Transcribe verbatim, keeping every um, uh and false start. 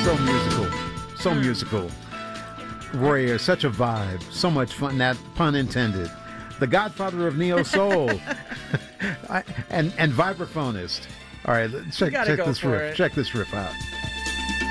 so musical, so mm. musical. Roy Ayers, such a vibe, so much fun. That pun intended. The godfather of neo soul, and and vibraphonist. All right, check check this riff. It. Check this riff out.